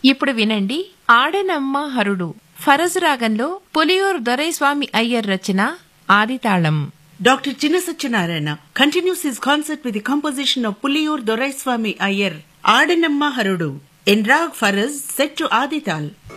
ఇప్పుడు వినండి ఆడెనమ్మ హరుడు ఫరజ్ రాగంలో పులియూరు దొరైస్వామి అయ్యర్ రచన ఆదితాళం. Dr. Chinna Satyanarayana continues his concert with the composition of Puliyur Doraiswamy Iyer, Adanamma Harudu, in Rag Faraz set to Adital.